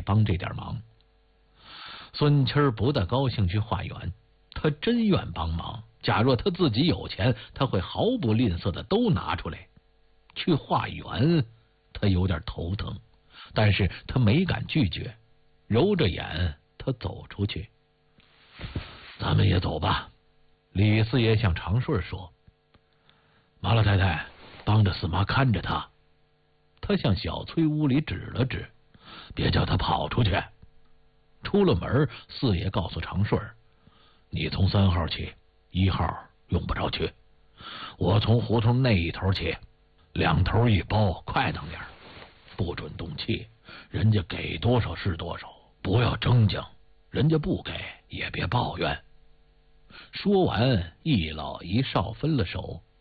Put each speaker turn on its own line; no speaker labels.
帮这点忙。孙七儿不大高兴去化缘，他真愿帮忙。假若他自己有钱，他会毫不吝啬的都拿出来。去化缘，他有点头疼，但是他没敢拒绝，揉着眼，他走出去。咱们也走吧。李四爷向长顺说：“马老太太，帮着四妈看着他。”他向小崔屋里指了指：“别叫他跑出去。”出了门，四爷告诉长顺：“你从3号起，1号用不着去。我从胡同那一头起，2头一包，快当点，不准动气，人家给多少是多少，不要争竞，人家不给也别抱怨。”说完，一老一少分了手，